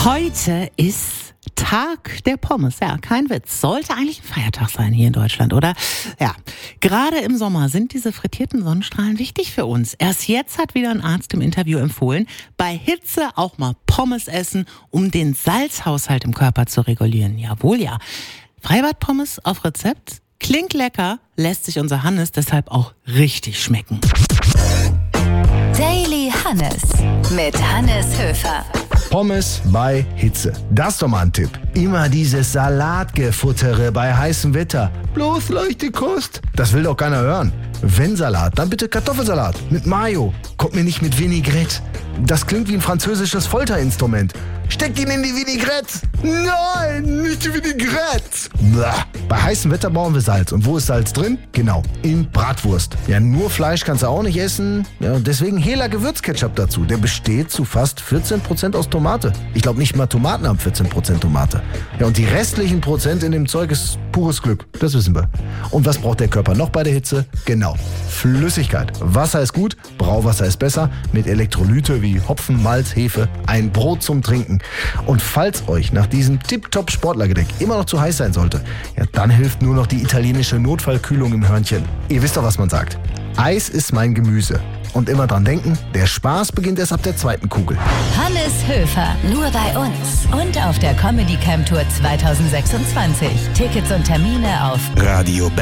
Heute ist Tag der Pommes. Ja, kein Witz. Sollte eigentlich ein Feiertag sein hier in Deutschland, oder? Ja, gerade im Sommer sind diese frittierten Sonnenstrahlen wichtig für uns. Erst jetzt hat wieder ein Arzt im Interview empfohlen, bei Hitze auch mal Pommes essen, um den Salzhaushalt im Körper zu regulieren. Jawohl, ja. Freibad-Pommes auf Rezept? Klingt lecker, lässt sich unser Hannes deshalb auch richtig schmecken. Daily Hannes mit Hannes Höfer. Pommes bei Hitze. Das ist doch mal ein Tipp. Immer dieses Salatgefuttere bei heißem Wetter. Bloß leichte Kost. Das will doch keiner hören. Wenn Salat, dann bitte Kartoffelsalat mit Mayo. Kommt mir nicht mit Vinaigrette. Das klingt wie ein französisches Folterinstrument. Steckt ihn in die Vinaigrette. Nein, nicht die Vinaigrette. Blah. Bei heißem Wetter brauchen wir Salz. Und wo ist Salz drin? Genau, in Bratwurst. Ja, nur Fleisch kannst du auch nicht essen. Ja, und deswegen Hela Gewürzketchup dazu. Der besteht zu fast 14% aus Tomate. Ich glaube, nicht mal Tomaten haben 14% Tomate. Ja, und die restlichen Prozent in dem Zeug ist pures Glück. Das wissen wir. Und was braucht der Körper noch bei der Hitze? Genau, Flüssigkeit. Wasser ist gut, Brauwasser ist besser. Mit Elektrolyte wie Hopfen, Malz, Hefe. Ein Brot zum Trinken. Und falls euch nach diesem tipptopp Sportlergedeck immer noch zu heiß sein sollte, ja, dann hilft nur noch die italienische Notfallkühlung im Hörnchen. Ihr wisst doch, was man sagt. Eis ist mein Gemüse. Und immer dran denken, der Spaß beginnt erst ab der zweiten Kugel. Hannes Höfer, nur bei uns. Und auf der Comedy Camp Tour 2026. Tickets und Termine auf Radio